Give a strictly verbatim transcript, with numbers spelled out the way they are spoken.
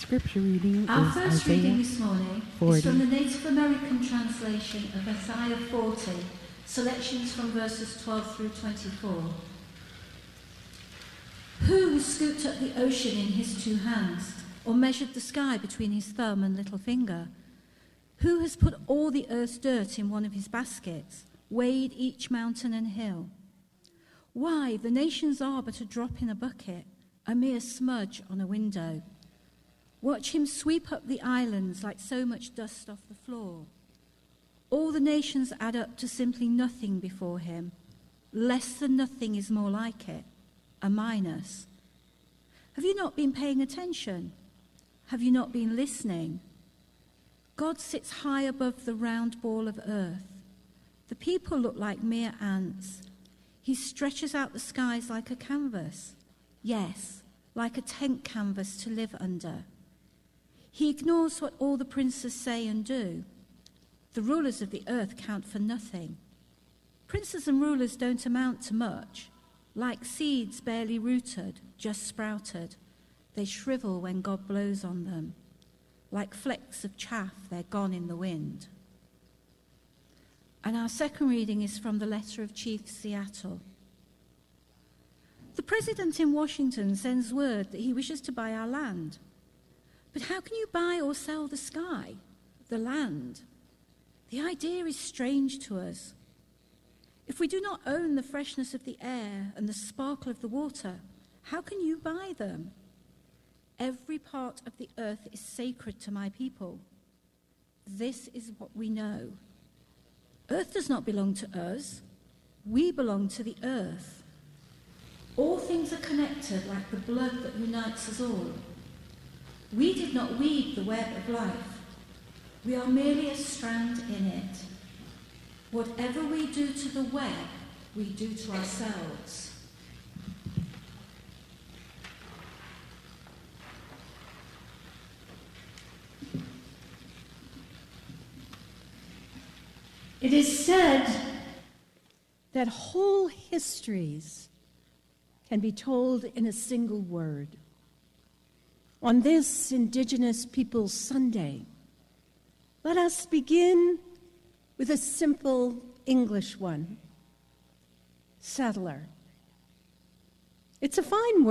scripture reading Our is first reading Isaiah this morning forty. is from the Native American translation of Isaiah forty, selections from verses twelve through twenty-four. Who has scooped up the ocean in his two hands, or measured the sky between his thumb and little finger? Who has put all the earth's dirt in one of his baskets, weighed each mountain and hill? Why, the nations are but a drop in a bucket, a mere smudge on a window. Watch him sweep up the islands like so much dust off the floor. All the nations add up to simply nothing before him. Less than nothing is more like it, a minus. Have you not been paying attention? Have you not been listening? God sits high above the round ball of earth. The people look like mere ants. He stretches out the skies like a canvas. Yes, like a tent canvas to live under. He ignores what all the princes say and do. The rulers of the earth count for nothing. Princes and rulers don't amount to much. Like seeds barely rooted, just sprouted. They shrivel when God blows on them. Like flecks of chaff, they're gone in the wind. And our second reading is from the letter of Chief Seattle. The president in Washington sends word that he wishes to buy our land. But how can you buy or sell the sky, the land? The idea is strange to us. If we do not own the freshness of the air and the sparkle of the water, how can you buy them? Every part of the earth is sacred to my people. This is what we know. Earth does not belong to us. We belong to the earth. All things are connected like the blood that unites us all. We did not weave the web of life. We are merely a strand in it. Whatever we do to the web, we do to ourselves. It is said that whole histories can be told in a single word. On this Indigenous Peoples Sunday, let us begin with a simple English one. Settler. It's a fine word.